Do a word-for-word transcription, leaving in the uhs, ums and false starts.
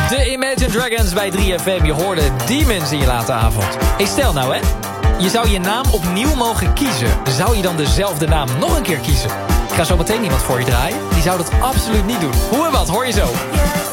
De Imagine Dragons bij drie F M. Je hoorde Demons in je late avond. Hey, stel nou hè, je zou je naam opnieuw mogen kiezen. Zou je dan dezelfde naam nog een keer kiezen? Ik ga zo meteen iemand voor je draaien. Die zou dat absoluut niet doen. Hoe en wat, hoor je zo.